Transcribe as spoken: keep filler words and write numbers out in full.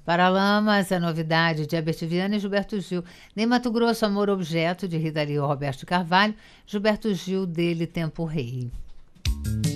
Paralamas, a novidade de Herbert Viana e Gilberto Gil. Nem Mato Grosso, Amor Objeto, de Rita Lee e Roberto Carvalho. Gilberto Gil, dele Tempo Rei.